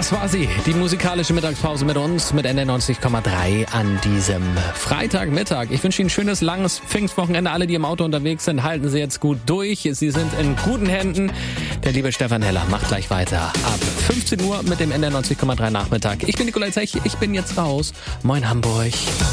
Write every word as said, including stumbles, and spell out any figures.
Das war sie, die musikalische Mittagspause mit uns, mit N R neunzig Komma drei an diesem Freitagmittag. Ich wünsche Ihnen ein schönes, langes Pfingstwochenende. Alle, die im Auto unterwegs sind, halten Sie jetzt gut durch. Sie sind in guten Händen. Der liebe Stefan Heller macht gleich weiter ab fünfzehn Uhr mit dem N R neunzig Komma drei Nachmittag. Ich bin Nikolai Zech, ich bin jetzt raus. Moin Hamburg.